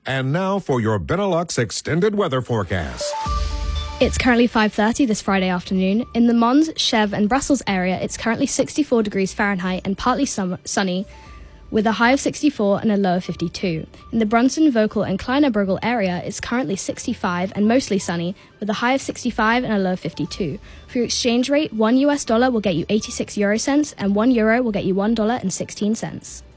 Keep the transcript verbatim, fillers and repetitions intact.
And now for your Benelux extended weather forecast. It's currently five thirty this Friday afternoon. In the Mons, Chèvre and Brussels area, it's currently sixty-four degrees Fahrenheit and partly sum- sunny, with a high of sixty-four and a low of fifty-two. In the Brunson, Vaucluse and Kleine Bruegel area, it's currently sixty-five and mostly sunny, with a high of sixty-five and a low of fifty-two. For your exchange rate, one U S dollar will get you eighty-six euro cents and one euro will get you one dollar and sixteen cents.